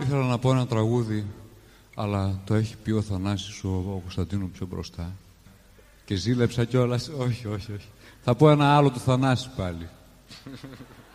ήθελα να πω ένα τραγούδι, αλλά το έχει πει ο Θανάσης ο Κωνσταντίνου πιο μπροστά. Και ζήλεψα κιόλας. Όχι. Θα πω ένα άλλο του Θανάση πάλι.